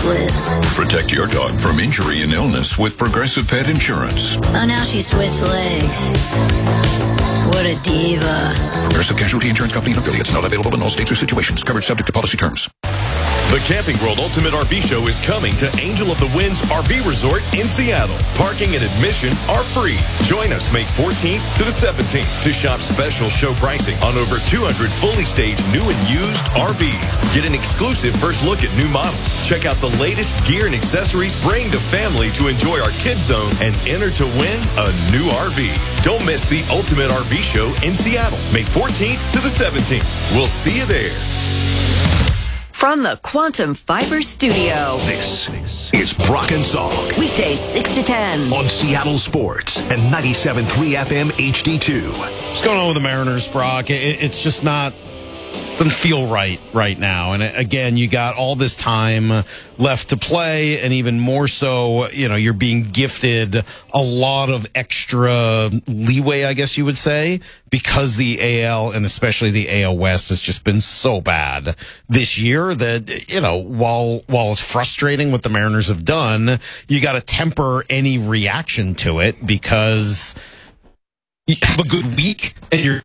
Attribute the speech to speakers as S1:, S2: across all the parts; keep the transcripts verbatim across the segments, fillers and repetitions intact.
S1: split.
S2: Protect your dog from injury and illness with Progressive Pet Insurance.
S1: Oh, now she switched legs. What a diva.
S2: Progressive Casualty Insurance Company and affiliates. Not available in all states or situations. Coverage subject to policy terms.
S3: The Camping World Ultimate R V Show is coming to Angel of the Winds R V Resort in Seattle. Parking and admission are free. Join us May fourteenth to the seventeenth to shop special show pricing on over two hundred fully staged new and used R Vs. Get an exclusive first look at new models. Check out the latest gear and accessories. Bring the family to enjoy our Kids Zone and enter to win a new R V. Don't miss the Ultimate R V Show in Seattle, May fourteenth to the seventeenth. We'll see you there.
S4: From the Quantum Fiber Studio.
S5: This is Brock and Salk.
S4: Weekdays six to ten.
S5: On Seattle Sports and ninety-seven point three F M H D two.
S6: What's going on with the Mariners, Brock? It, it's just not, doesn't feel right right now. And again, you got all this time left to play, and even more so, you know, you're being gifted a lot of extra leeway, I guess you would say, because the A L and especially the A L West has just been so bad this year that, you know, while while it's frustrating what the Mariners have done, you got to temper any reaction to it because you have a good week and you're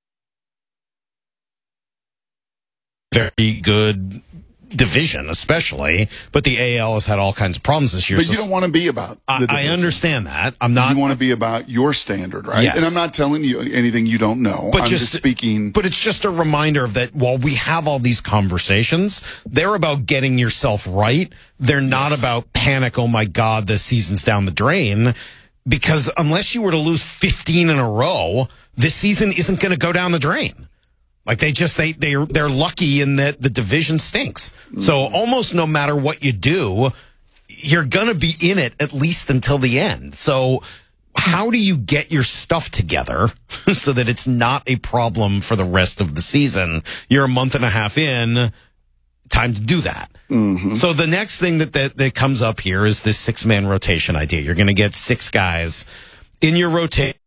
S6: very good division, especially, but the A L has had all kinds of problems this year.
S7: But
S6: so
S7: you don't want to be about the
S6: I,
S7: division.
S6: I understand that. I'm not.
S7: You want to be about your standard, right?
S6: Yes.
S7: And I'm not telling you anything you don't know.
S6: But
S7: I'm
S6: just,
S7: just speaking.
S6: But it's just a reminder of that while we have all these conversations, they're about getting yourself right. They're not yes. about panic, oh my God, the season's down the drain. Because unless you were to lose fifteen in a row, this season isn't going to go down the drain. Like they just, they, they, they're lucky in that the division stinks. Mm-hmm. So almost no matter what you do, you're going to be in it at least until the end. So how do you get your stuff together so that it's not a problem for the rest of the season? You're a month and a half in, time to do that. Mm-hmm. So the next thing that, that, that comes up here is this six-man rotation idea. You're going to get six guys in your rotation